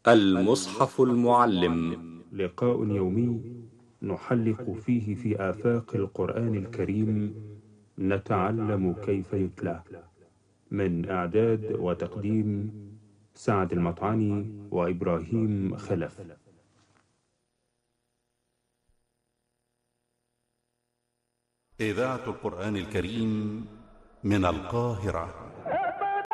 المصحف المعلم. لقاء يومي نحلق فيه في آفاق القرآن الكريم، نتعلم كيف يتلى. من إعداد وتقديم سعد المطعني وإبراهيم خلف. إذاعة القرآن الكريم من القاهرة.